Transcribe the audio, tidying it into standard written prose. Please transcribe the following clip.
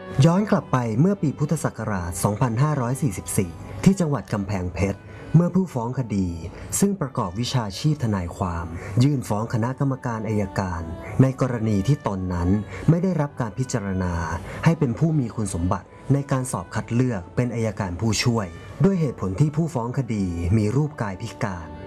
ย้อนกลับไปเมื่อปีพุทธศักราช 2544 ที่จังหวัดกำแพงเพชร เมื่อผู้ฟ้องคดีซึ่งประกอบวิชาชีพทนายความยื่นฟ้องคณะกรรมการอัยการในกรณีที่ตนนั้นไม่ได้รับการพิจารณาให้เป็นผู้มีคุณสมบัติในการสอบคัดเลือกเป็นอัยการผู้ช่วยด้วยเหตุผลที่ผู้ฟ้องคดีมีรูปกายพิการ